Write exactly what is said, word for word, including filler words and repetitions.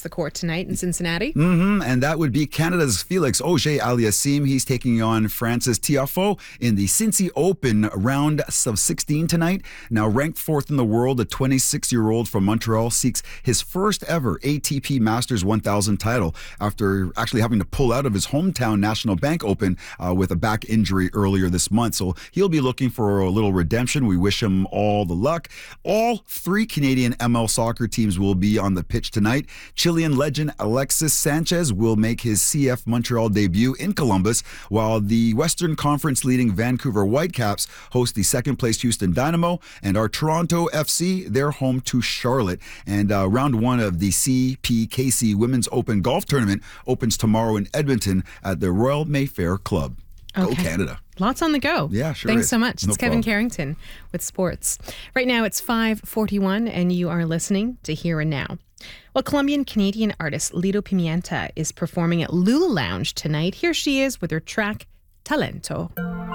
the court tonight in Cincinnati. Mm-hmm. And that would be Canada's Felix Auger-Aliassime. He's taking on Francis Tiafoe in the Cincy Open round of sixteen tonight. Now ranked fourth in the world, the twenty-six-year-old from Montreal seeks his first ever A T P Masters one thousand title after actually having to pull out of his hometown National Bank Open uh, with a back injury earlier this month. So he'll be looking for a little redemption. We wish him all the luck. All three Canadian M L soccer teams will be on the pitch tonight. Chilean legend Alexis Sanchez will make his C F Montreal debut in Columbus, while the Western Conference leading Vancouver Whitecaps host the second place Houston Dynamo, and our Toronto F C, they're home to Charlotte. And uh, round one of the C P K C Women's Open Golf Tournament opens tomorrow in Edmonton at the Royal Mayfair Club. Okay. Go Canada. Lots on the go. Yeah, sure Thanks is. so much. No It's Kevin problem. Carrington with sports. Right now it's five forty-one and you are listening to Here and Now. Well, Colombian-Canadian artist Lido Pimienta is performing at Lula Lounge tonight. Here she is with her track, Talento.